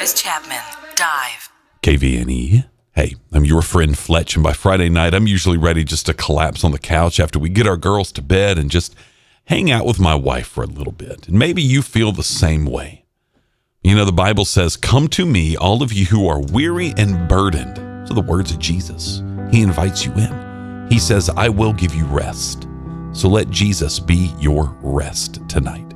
Travis Chapman. Dive. KVNE. Hey, I'm your friend Fletch, and by Friday night, I'm usually ready just to collapse on the couch after we get our girls to bed and just hang out with my wife for a little bit. And maybe you feel the same way. You know, the Bible says, "Come to me, all of you who are weary and burdened." So the words of Jesus. He invites you in. He says, "I will give you rest." So let Jesus be your rest tonight.